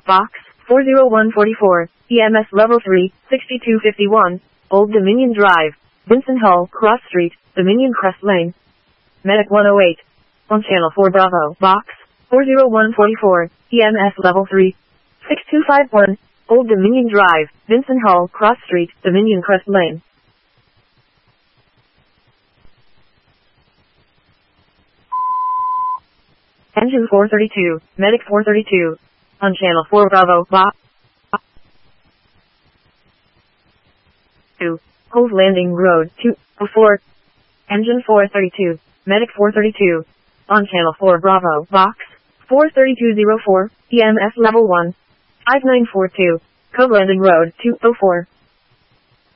Box 40144, EMS Level 3, 6251, Old Dominion Drive, Vincent Hall, Cross Street, Dominion Crest Lane. Medic 108. On Channel 4 Bravo. Box 40144, EMS Level 3, 6251, Old Dominion Drive, Vincent Hall, Cross Street, Dominion Crest Lane. Engine 432, Medic 432. On Channel 4 Bravo. Box 2, Cove Landing Road 204. Engine 432, Medic 432. On Channel 4 Bravo. Box 43204, EMS Level 1, 5942, Cove Landing Road 204.